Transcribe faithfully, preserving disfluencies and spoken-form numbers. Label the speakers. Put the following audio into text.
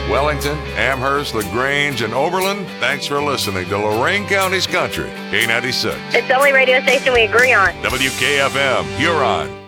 Speaker 1: Wellington, Amherst, LaGrange, and Oberlin, thanks for listening to Lorain County's Country, K ninety-six.
Speaker 2: It's the only radio station we agree on.
Speaker 1: W K F M, Huron.